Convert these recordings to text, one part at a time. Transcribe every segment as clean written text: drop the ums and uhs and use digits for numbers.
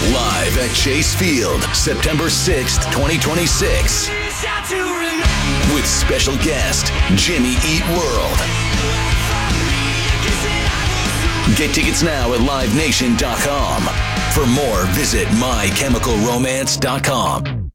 Live at Chase Field, September 6th, 2026. With special guest, Jimmy Eat World. Get tickets now at livenation.com. For more, visit mychemicalromance.com.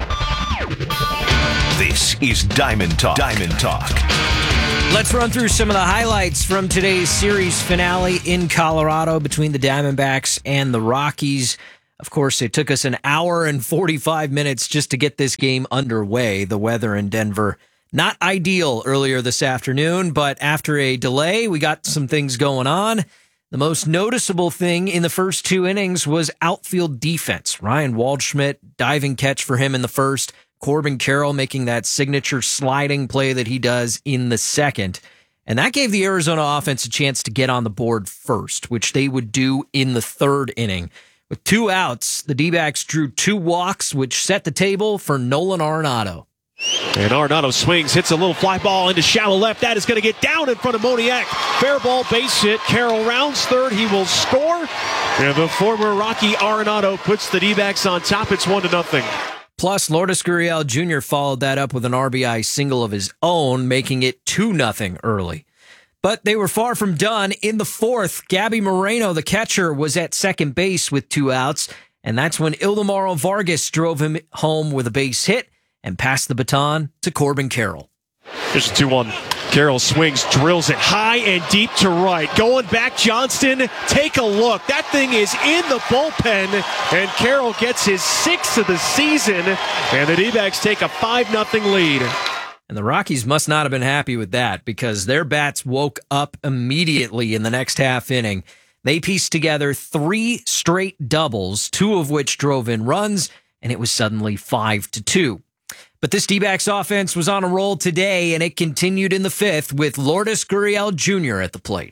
This is Diamond Talk. Diamond Talk. Let's run through some of the highlights from today's series finale in Colorado between the Diamondbacks and the Rockies. Of course, it took us an hour and 45 minutes just to get this game underway. The weather in Denver, not ideal earlier this afternoon, but after a delay, we got some things going on. The most noticeable thing in the first two innings was outfield defense. Ryan Waldschmidt, diving catch for him in the first. Corbin Carroll making that signature sliding play that he does in the second. And that gave the Arizona offense a chance to get on the board first, which they would do in the third inning. With 2 outs, the D-backs drew 2 walks, which set the table for Nolan Arenado. And Arenado swings, hits a little fly ball into shallow left. That is going to get down in front of Moniak. Fair ball, base hit. Carroll rounds third. He will score. And the former Rocky Arenado puts the D-backs on top. It's 1-0. Plus, Lourdes Gurriel Jr. followed that up with an RBI single of his own, making it 2-0 early. But they were far from done. In the fourth, Gabby Moreno, the catcher, was at second base with 2 outs, and that's when Ildemaro Vargas drove him home with a base hit and passed the baton to Corbin Carroll. Here's a 2-1. Carroll swings, drills it high and deep to right. Going back, Johnston, take a look. That thing is in the bullpen, and Carroll gets his 6th of the season, and the D-backs take a 5-0 lead. And the Rockies must not have been happy with that because their bats woke up immediately in the next half inning. They pieced together 3 straight doubles, 2 of which drove in runs, and it was suddenly 5-2. But this D-backs offense was on a roll today, and it continued in the fifth with Lourdes Gurriel Jr. at the plate.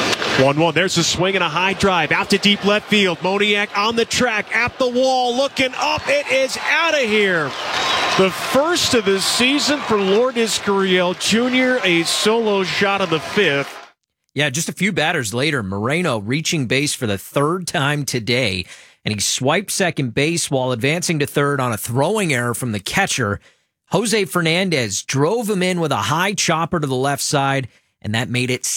1-1. There's a swing and a high drive out to deep left field. Moniak on the track, at the wall, looking up. It is out of here. The first of the season for Lourdes Gurriel Jr., a solo shot of the fifth. Yeah, just a few batters later, Moreno reaching base for the 3rd time today, and he swiped second base while advancing to third on a throwing error from the catcher. Jose Fernandez drove him in with a high chopper to the left side, and that made it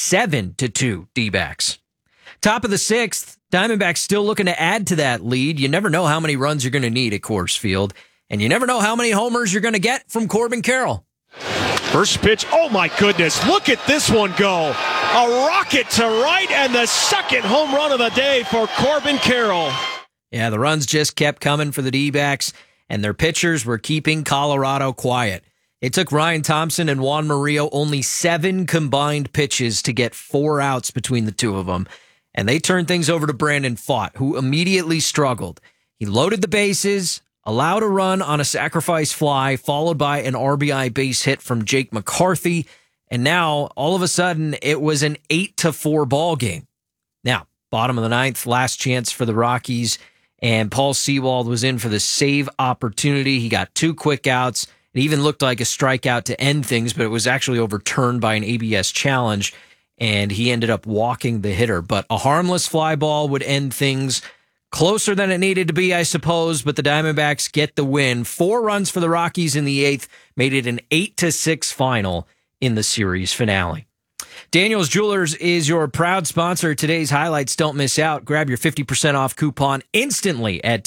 7-2 D-backs. Top of the 6th, Diamondbacks still looking to add to that lead. You never know how many runs you're going to need at Coors Field, and you never know how many homers you're going to get from Corbin Carroll. First pitch, oh my goodness, look at this one go. A rocket to right, and the second home run of the day for Corbin Carroll. Yeah, the runs just kept coming for the D-backs, and their pitchers were keeping Colorado quiet. It took Ryan Thompson and Juan Murillo only 7 combined pitches to get 4 outs between the two of them, and they turned things over to Brandon Pfaadt, who immediately struggled. He loaded the bases, allowed a run on a sacrifice fly, followed by an RBI base hit from Jake McCarthy, and now, all of a sudden, it was an 8-4 ball game. Now, bottom of the 9th, last chance for the Rockies, and Paul Sewald was in for the save opportunity. He got 2 quick outs. It even looked like a strikeout to end things, but it was actually overturned by an ABS challenge, and he ended up walking the hitter. But a harmless fly ball would end things closer than it needed to be, I suppose, but the Diamondbacks get the win. 4 runs for the Rockies in the 8th made it an 8-6 final in the series finale. Daniels Jewelers is your proud sponsor of today's highlights. Don't miss out. Grab your 50% off coupon instantly at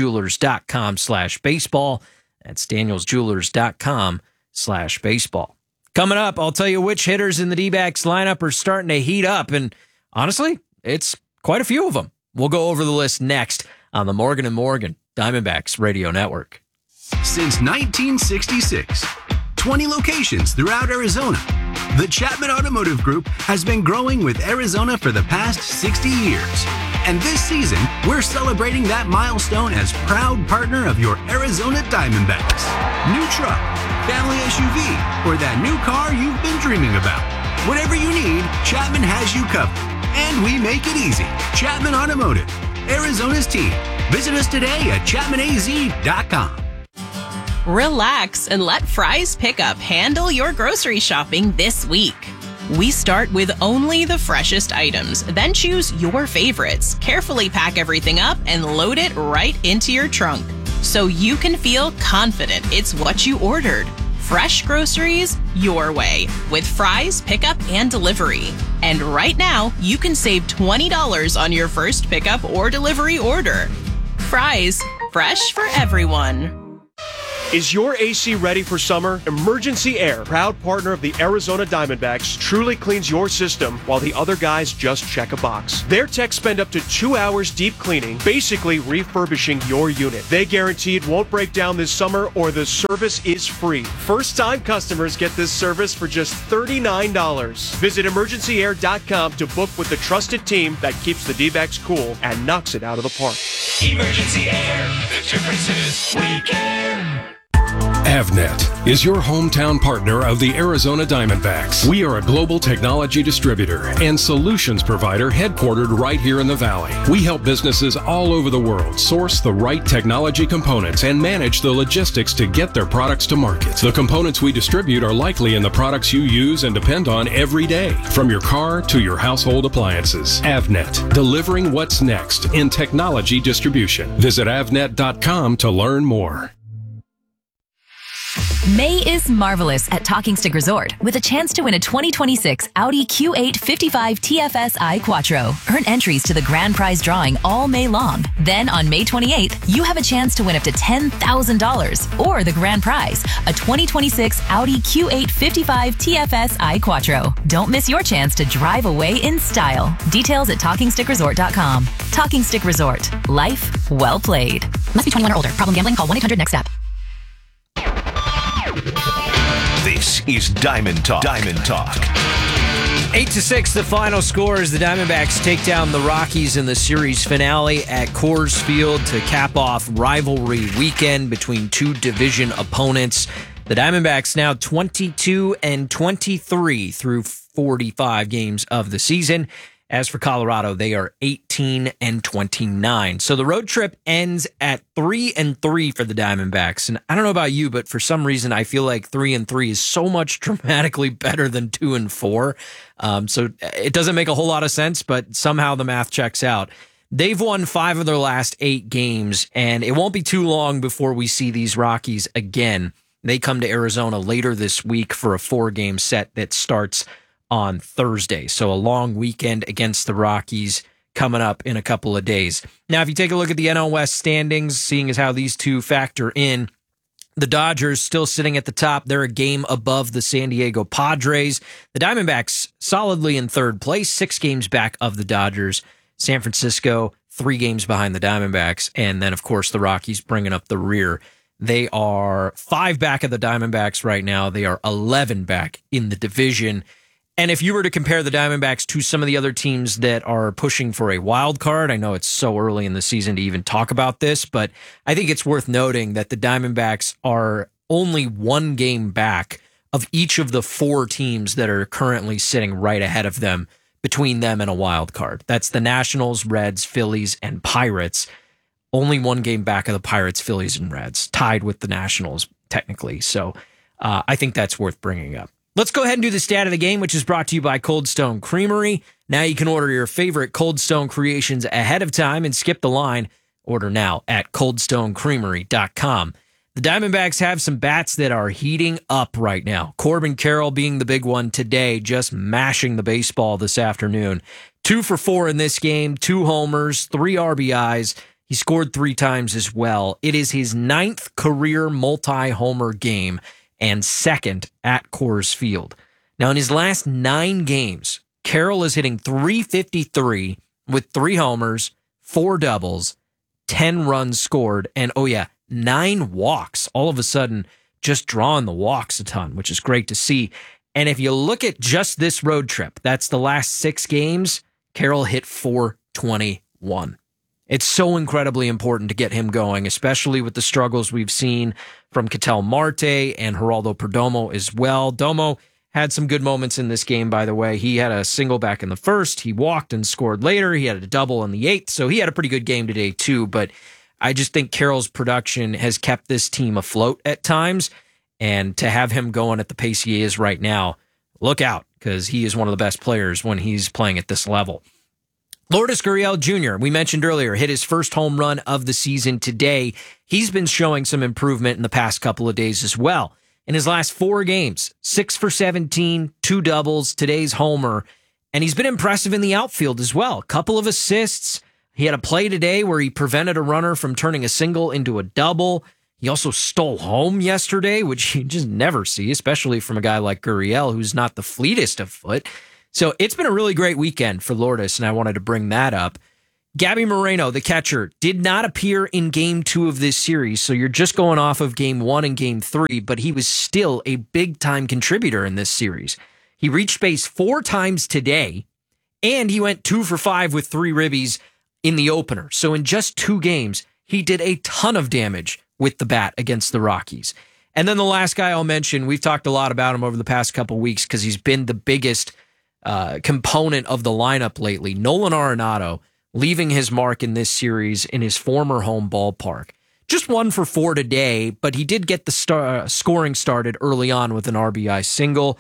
danielsjewelers.com/baseball. That's danielsjewelers.com/baseball. Coming up, I'll tell you which hitters in the D-backs lineup are starting to heat up, and honestly, it's quite a few of them. We'll go over the list next on the Morgan & Morgan Diamondbacks Radio Network. Since 1966, 20 locations throughout Arizona, the Chapman Automotive Group has been growing with Arizona for the past 60 years. And this season, we're celebrating that milestone as proud partner of your Arizona Diamondbacks. New truck, family SUV, or that new car you've been dreaming about. Whatever you need, Chapman has you covered. And we make it easy. Chapman Automotive, Arizona's team. Visit us today at chapmanaz.com. Relax and let Fry's Pickup handle your grocery shopping this week. We start with only the freshest items, then choose your favorites, carefully pack everything up, and load it right into your trunk, so you can feel confident it's what you ordered. Fresh groceries your way with Fry's pickup and delivery. And right now, you can save $20 on your first pickup or delivery order. Fry's, fresh for everyone. Is your AC ready for summer? Emergency Air, proud partner of the Arizona Diamondbacks, truly cleans your system while the other guys just check a box. Their techs spend up to 2 hours deep cleaning, basically refurbishing your unit. They guarantee it won't break down this summer or the service is free. First-time customers get this service for just $39. Visit emergencyair.com to book with the trusted team that keeps the D-backs cool and knocks it out of the park. Emergency Air. The difference is we care. Avnet is your hometown partner of the Arizona Diamondbacks. We are a global technology distributor and solutions provider headquartered right here in the Valley. We help businesses all over the world source the right technology components and manage the logistics to get their products to market. The components we distribute are likely in the products you use and depend on every day, from your car to your household appliances. Avnet, delivering what's next in technology distribution. Visit avnet.com to learn more. May is marvelous at Talking Stick Resort with a chance to win a 2026 Audi Q8 55 TFSI Quattro. Earn entries to the grand prize drawing all May long. Then on May 28th, you have a chance to win up to $10,000 or the grand prize, a 2026 Audi Q8 55 TFSI Quattro. Don't miss your chance to drive away in style. Details at TalkingStickResort.com. Talking Stick Resort. Life well played. Must be 21 or older. Problem gambling? Call 1-800-NEXT-STEP. This is Diamond Talk. Diamond Talk. 8-6, the final score as the Diamondbacks take down the Rockies in the series finale at Coors Field to cap off rivalry weekend between two division opponents. The Diamondbacks now 22-23 through 45 games of the season. As for Colorado, they are 18-29. So the road trip ends at 3-3 for the Diamondbacks. And I don't know about you, but for some reason, I feel like 3-3 is so much dramatically better than 2-4. So it doesn't make a whole lot of sense, but somehow the math checks out. They've won 5 of their last 8 games, and it won't be too long before we see these Rockies again. They come to Arizona later this week for a 4-game set that starts on Thursday. So a long weekend against the Rockies coming up in a couple of days. Now, if you take a look at the NL West standings, seeing as how these two factor in, the Dodgers still sitting at the top. They're a game above the San Diego Padres. The Diamondbacks solidly in third place, 6 games back of the Dodgers. San Francisco, 3 games behind the Diamondbacks. And then, of course, the Rockies bringing up the rear. They are 5 back of the Diamondbacks right now. They are 11 back in the division. And if you were to compare the Diamondbacks to some of the other teams that are pushing for a wild card, I know it's so early in the season to even talk about this, but I think it's worth noting that the Diamondbacks are only 1 game back of each of the 4 teams that are currently sitting right ahead of them, between them and a wild card. That's the Nationals, Reds, Phillies, and Pirates. Only 1 game back of the Pirates, Phillies, and Reds, tied with the Nationals, technically. So I think that's worth bringing up. Let's go ahead and do the stat of the game, which is brought to you by Cold Stone Creamery. Now you can order your favorite Cold Stone creations ahead of time and skip the line. Order now at coldstonecreamery.com. The Diamondbacks have some bats that are heating up right now. Corbin Carroll being the big one today, just mashing the baseball this afternoon. 2 for 4 in this game, 2 homers, 3 RBIs. He scored 3 times as well. It is his 9th career multi-homer game and 2nd at Coors Field. Now, in his last 9 games, Carroll is hitting .353 with 3 homers, 4 doubles, 10 runs scored, and 9 walks. All of a sudden, just drawing the walks a ton, which is great to see. And if you look at just this road trip, that's the last 6 games, Carroll hit .421. It's so incredibly important to get him going, especially with the struggles we've seen from Ketel Marte and Geraldo Perdomo as well. Domo had some good moments in this game, by the way. He had a single back in the first. He walked and scored later. He had a double in the 8th, so he had a pretty good game today too. But I just think Carroll's production has kept this team afloat at times, and to have him going at the pace he is right now, look out. because he is one of the best players when he's playing at this level. Lourdes Gurriel Jr., we mentioned earlier, hit his first home run of the season today. He's been showing some improvement in the past couple of days as well. In his last 4 games, 6 for 17, 2 doubles, today's homer. And he's been impressive in the outfield as well. A couple of assists. He had a play today where he prevented a runner from turning a single into a double. He also stole home yesterday, which you just never see, especially from a guy like Gurriel, who's not the fleetest of foot. So it's been a really great weekend for Lourdes, and I wanted to bring that up. Gabby Moreno, the catcher, did not appear in Game 2 of this series, so you're just going off of Game 1 and Game 3, but he was still a big-time contributor in this series. He reached base 4 times today, and he went 2 for 5 with 3 ribbies in the opener. So in just 2 games, he did a ton of damage with the bat against the Rockies. And then the last guy I'll mention, we've talked a lot about him over the past couple weeks because he's been the biggest component of the lineup lately. Nolan Arenado leaving his mark in this series in his former home ballpark. Just 1 for 4 today, but he did get the scoring started early on with an RBI single.